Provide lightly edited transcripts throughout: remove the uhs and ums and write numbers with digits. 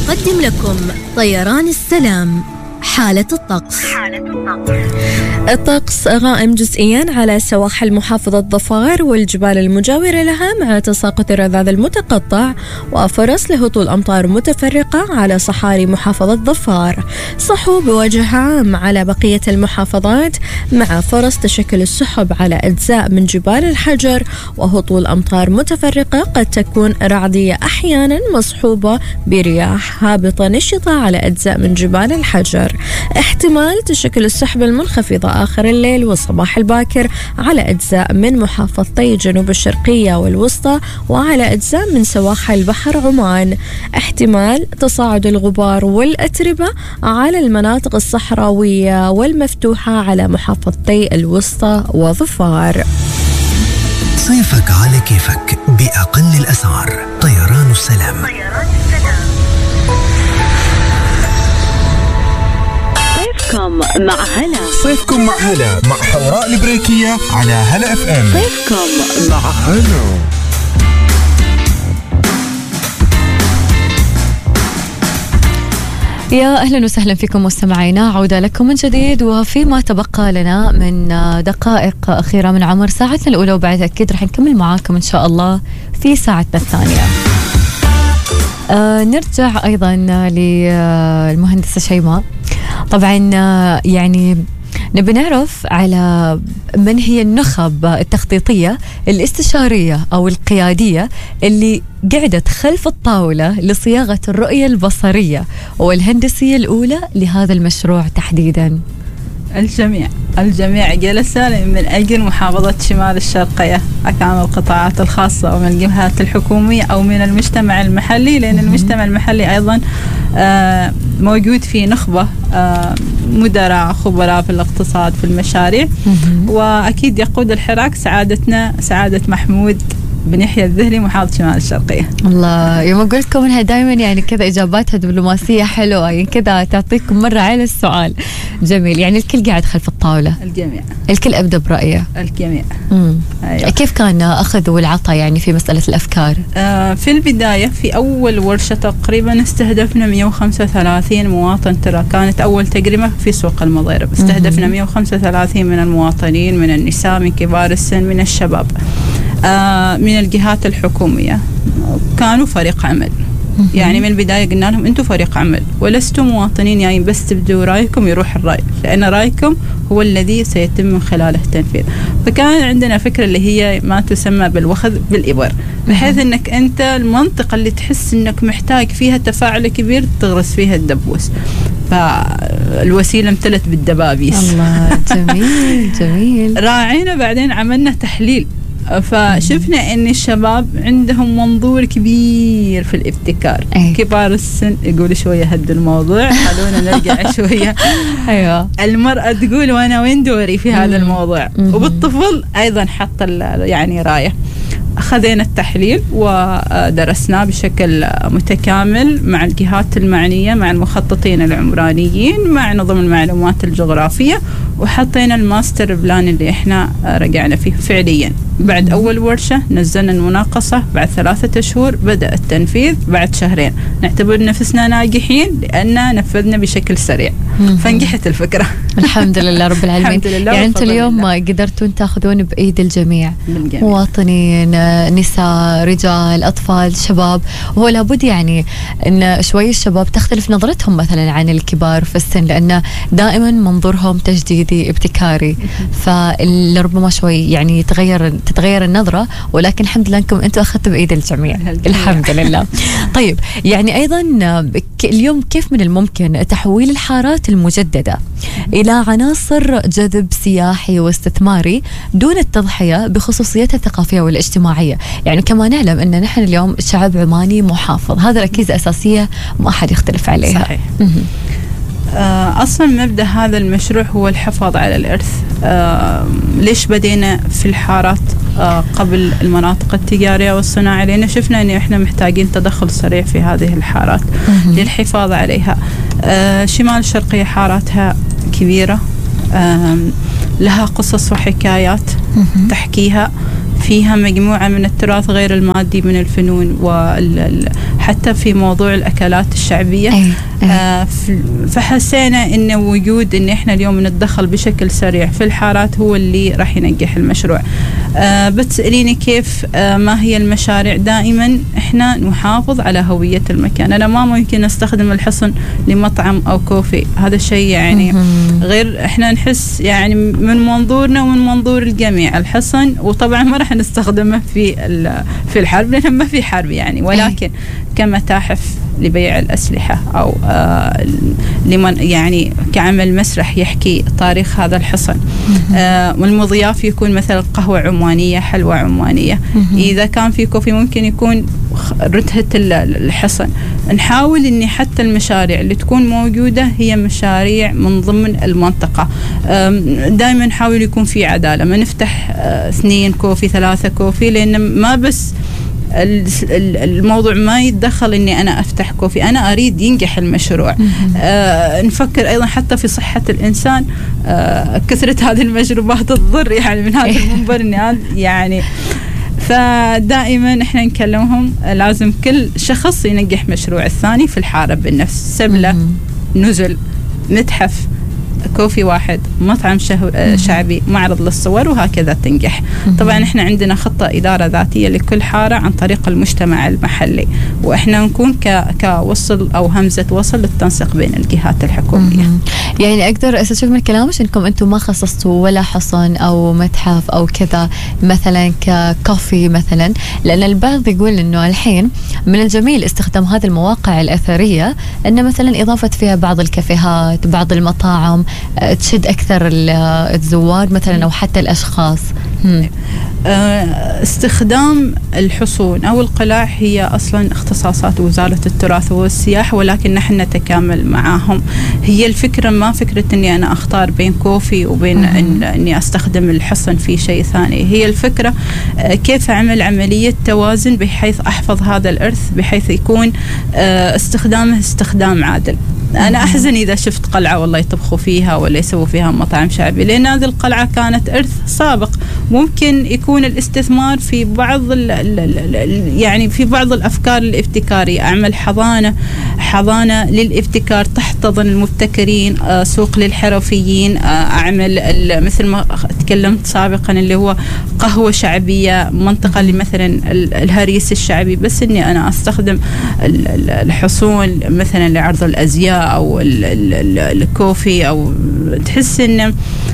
يقدم لكم طيران السلام حالة الطقس. الطقس غائم جزئيا على سواحل محافظة ظفار والجبال المجاورة لها مع تساقط الرذاذ المتقطع وفرص لهطول أمطار متفرقة على صحاري محافظة ظفار. صحو بوجه عام على بقية المحافظات مع فرص تشكل السحب على أجزاء من جبال الحجر وهطول أمطار متفرقة قد تكون رعدية أحيانا مصحوبة برياح هابطة نشطة على أجزاء من جبال الحجر. احتمال تشكل السحب المنخفضة آخر الليل والصباح الباكر على أجزاء من محافظتي جنوب الشرقية والوسطى وعلى أجزاء من سواحل بحر عمان. احتمال تصاعد الغبار والأتربة على المناطق الصحراوية والمفتوحة على محافظتي الوسطى وظفار. صيفك على كيفك بأقل الأسعار. طيران السلام. صيفكم مع هلا. صيفكم مع هلا مع حوراء البريكية على هلا اف ام. صيفكم مع هلا. يا أهلا وسهلا فيكم مستمعينا، عودة لكم من جديد وفيما تبقى لنا من دقائق أخيرة من عمر ساعتنا الأولى، وبعد أكيد رح نكمل معاكم إن شاء الله في ساعتنا الثانية. نرجع أيضا للمهندسة شيماء. طبعا يعني نبي نعرف على من هي النخب التخطيطية الاستشارية أو القيادية اللي قعدت خلف الطاولة لصياغة الرؤية البصرية والهندسية الأولى لهذا المشروع تحديدا. الجميع جلس من أجل محافظة شمال الشرقية، كان القطاعات الخاصة ومن الجهات الحكومية أو من المجتمع المحلي، لأن المجتمع المحلي أيضا موجود في نخبة مدراء خبراء في الاقتصاد في المشاريع. وأكيد يقود الحراك سعادتنا سعادة محمود بن يحيى الذهلي محافظ شمال الشرقية. الله، يوم أقول لكم إنها دائما يعني كذا إجاباتها دبلوماسية حلوة، يعني كذا تعطيكم مرة على السؤال. جميل، يعني الكل قاعد خلف الطاولة. الجميع، الكل أبدأ برأيه. الجميع. أيوة. كيف كان أخذ والعطاء يعني في مسألة الأفكار؟ في البداية في أول ورشة تقريبا استهدفنا 135 مواطن. ترى كانت أول تجربة في سوق المضيرب، استهدفنا 135 من المواطنين، من النساء، من كبار السن، من الشباب، من الجهات الحكومية. كانوا فريق عمل، يعني من البداية قلنا لهم أنتم فريق عمل ولستم مواطنين يعني بس تبدوا رأيكم يروح الرأي، لأن رأيكم هو الذي سيتم من خلاله التنفيذ. فكان عندنا فكرة اللي هي ما تسمى بالوخذ بالإبر، بحيث أنك أنت المنطقة اللي تحس أنك محتاج فيها تفاعل كبير تغرس فيها الدبوس. فالوسيلة امتلت بالدبابيس. الله، جميل جميل. راعينا بعدين عملنا تحليل، فشفنا ان الشباب عندهم منظور كبير في الابتكار. كبار السن يقول شويه هد الموضوع، خلونا نرجع شويه. ايوه، المرأة تقول وانا وين دوري في هذا الموضوع، وبالطفل ايضا حط يعني رايه. أخذنا التحليل ودرسناه بشكل متكامل مع الجهات المعنية، مع المخططين العمرانيين، مع نظم المعلومات الجغرافية، وحطينا الماستر بلان اللي احنا رجعنا فيه فعليا. بعد أول ورشة نزلنا المناقصة، بعد 3 شهور بدأ التنفيذ، بعد 2 شهر نعتبر نفسنا ناجحين لأننا نفذنا بشكل سريع. فنجحت الفكرة الحمد لله رب العالمين. الحمد لله. يعني أنتم اليوم قدرتوا تاخذون بأيد الجميع، مواطنين، نساء، رجال، أطفال، شباب. وهو لابد يعني أن شوي الشباب تختلف نظرتهم مثلا عن الكبار في السن، لأن دائما منظورهم تجديدي ابتكاري، فلربما شوي يعني تتغير النظرة، ولكن الحمد لله أنكم أنتم أخذتوا بأيد الجميع. الحمد لله. طيب، يعني أيضا اليوم كيف من الممكن تحويل الحارات المجددة إلى عناصر جذب سياحي واستثماري دون التضحية بخصوصيتها الثقافية والاجتماعية؟ يعني كما نعلم أن نحن اليوم شعب عماني محافظ، هذا ركيزة أساسية ما أحد يختلف عليها. صحيح. أصلا مبدأ هذا المشروع هو الحفاظ على الإرث. ليش بدينا في الحارات قبل المناطق التجارية والصناعية؟ لأن شفنا أن إحنا محتاجين تدخل سريع في هذه الحارات للحفاظ عليها. شمال الشرقية حاراتها كبيرة، لها قصص وحكايات تحكيها. فيها مجموعة من التراث غير المادي من الفنون، وحتى في موضوع الأكلات الشعبية. فحسينا إن وجود إن إحنا اليوم نتدخل بشكل سريع في الحارات هو اللي راح ينجح المشروع. بتسأليني كيف ما هي المشاريع؟ دائما إحنا نحافظ على هوية المكان. أنا ما ممكن أستخدم الحصن لمطعم أو كوفي، هذا الشيء يعني غير، إحنا نحس يعني من منظورنا ومن منظور الجميع الحصن، وطبعا ما راح نستخدمه في الحرب لأنه ما في حرب يعني، ولكن كمتاحف لبيع الأسلحة أو لمن يعني كعمل مسرح يحكي تاريخ هذا الحصن. والمضياف يكون مثلا قهوة عمانية، حلوى عمانية. إذا كان في كوفي ممكن يكون رتهة الحصن. نحاول إن حتى المشاريع اللي تكون موجودة هي مشاريع من ضمن المنطقة. دائما نحاول يكون في عدالة، ما نفتح 2 كوفي 3 كوفي، لأن ما بس الموضوع ما يتدخل إني أنا أفتح كوفي، أنا أريد ينجح المشروع. نفكر أيضا حتى في صحة الإنسان. كثرة هذه المشروبات تضر يعني من هذا المنبر يعني. فدائما احنا نكلمهم لازم كل شخص ينجح مشروع الثاني في الحارة بالنفس. سبلة، نزل، متحف، كوفي واحد، مطعم شعبي، معرض للصور، وهكذا تنجح. طبعا احنا عندنا خطة إدارة ذاتية لكل حارة عن طريق المجتمع المحلي، واحنا نكون كوصل أو همزة وصل للتنسيق بين الجهات الحكومية. يعني أقدر أستشف من كلامك أنكم أنتم ما خصصتوا ولا حصن أو متحف أو كذا مثلا ككوفي مثلا، لأن البعض يقول أنه الحين من الجميل استخدام هذه المواقع الأثرية، أن مثلا إضافة فيها بعض الكافيهات، بعض المطاعم تشد أكثر الزوار مثلا أو حتى الأشخاص. استخدام الحصون أو القلاع هي أصلا اختصاصات وزارة التراث والسياحة، ولكن نحن نتكامل معاهم. هي الفكرة ما فكرة أني أنا أختار بين كوفي وبين أني أستخدم الحصن في شيء ثاني. هي الفكرة كيف أعمل عملية توازن بحيث أحفظ هذا الإرث، بحيث يكون استخدامه استخدام عادل. أنا أحزن إذا شفت قلعة والله يطبخوا فيها ولا يسووا فيها مطعم شعبي، لأن هذه القلعة كانت إرث سابق. ممكن يكون الاستثمار في بعض يعني في بعض الأفكار الابتكارية. أعمل حضانة للابتكار تحتضن المبتكرين، سوق للحرفيين. أعمل مثل ما تكلمت سابقا اللي هو قهوة شعبية، منطقة مثلا الهريس الشعبي، بس إني أنا أستخدم الحصون مثلا لعرض الأزياء أو الكوفي، أو تحس إنه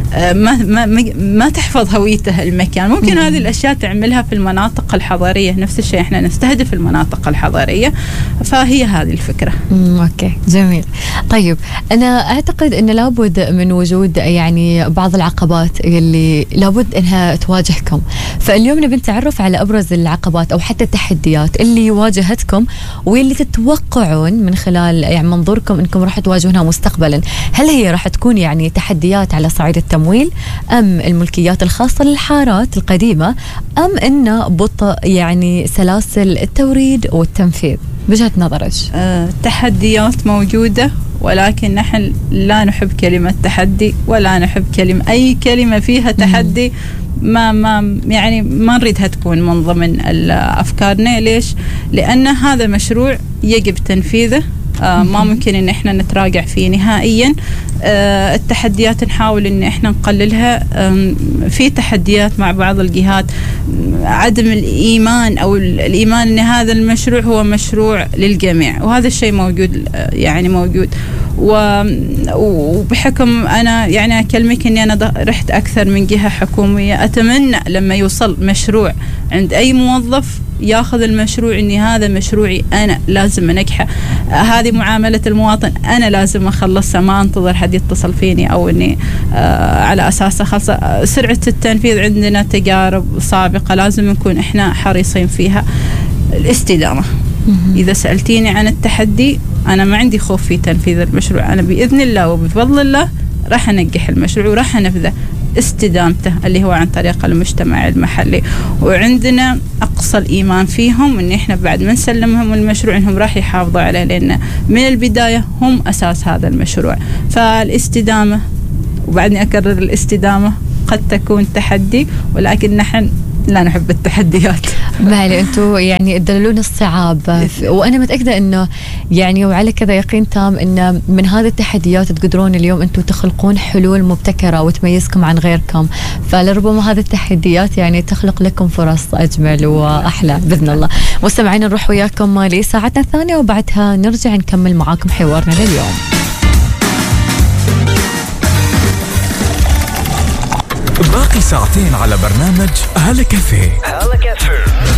ما تحفظ هويته المكان. ممكن هذه الأشياء تعملها في المناطق الحضارية، نفس الشيء إحنا نستهدف المناطق الحضارية، فهي هذه الفكرة. أوكي، جميل. طيب أنا أعتقد أن لابد من وجود يعني بعض العقبات اللي لابد أنها تواجهكم، فاليوم نبي نتعرف على أبرز العقبات أو حتى التحديات اللي واجهتكم واللي تتوقعون من خلال يعني منظوركم أنكم راح تواجهونها مستقبلا. هل هي راح تكون يعني تحديات على صعيد التمويل، أم الملكيات الخاصة للحارات القديمة، أم إنه بطء يعني سلاسل التوريد والتنفيذ؟ بوجهة نظرك. تحديات موجودة، ولكن نحن لا نحب كلمة تحدي ولا نحب أي كلمة فيها تحدي. ما يعني ما نريدها تكون من ضمن أفكارنا. ليش؟ لأن هذا مشروع يجب تنفيذه، ما ممكن إن إحنا نتراجع فيه نهائيا. التحديات نحاول إن إحنا نقللها. في تحديات مع بعض الجهات، عدم الإيمان أو الإيمان إن هذا المشروع هو مشروع للجميع، وهذا الشيء موجود يعني موجود. وبحكم أنا يعني أكلمك إني أنا رحت أكثر من جهة حكومية، أتمنى لما يوصل مشروع عند أي موظف ياخذ المشروع إني هذا مشروعي أنا لازم أنجحه. هذه معاملة المواطن أنا لازم أخلصها، ما أنتظر حد يتصل فيني أو إني على أساسه خلصة. سرعة التنفيذ عندنا تجارب سابقة لازم نكون إحنا حريصين فيها. الاستدامة. إذا سألتيني عن التحدي، أنا ما عندي خوف في تنفيذ المشروع. أنا بإذن الله وبفضل الله راح أنجح المشروع وراح أنفذه. استدامته اللي هو عن طريق المجتمع المحلي، وعندنا أقصى الإيمان فيهم إن إحنا بعد ما نسلمهم المشروع إنهم راح يحافظوا عليه، لأن من البداية هم أساس هذا المشروع. فالاستدامة، وبعدني أكرر الاستدامة قد تكون تحدي، ولكن نحن لا نحب التحديات. معلي انتم يعني تدللون الصعاب، وانا متاكده انه يعني وعلى كذا يقين تام ان من هذه التحديات تقدرون اليوم انتم تخلقون حلول مبتكره وتميزكم عن غيركم، فلربما هذه التحديات يعني تخلق لكم فرص اجمل واحلى باذن الله. مستمعين نروح وياكم لساعتنا الثانيه وبعدها نرجع نكمل معاكم حوارنا لليوم. باقي ساعتين على برنامج هلا كافيه.